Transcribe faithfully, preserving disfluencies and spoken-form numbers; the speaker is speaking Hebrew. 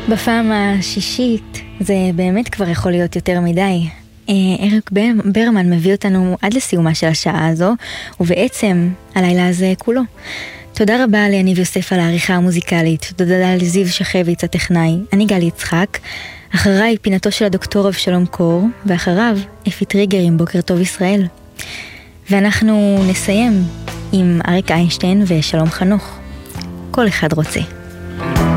בפעם השישית זה באמת כבר יכול להיות יותר מדי. אריק ברמן מביא אותנו עד לסיומה של השעה הזו, ובעצם הלילה הזה כולו. תודה רבה ליניב יוסף על העריכה המוזיקלית, תודה לזיו שחביץ הטכנאי, אני גלי יצחק, אחריי פינתו של הדוקטור אבשלום קור, ואחריו אפי טריגר עם בוקר טוב ישראל. ואנחנו נסיים עם אריק איינשטיין ושלום חנוך. כל אחד רוצה.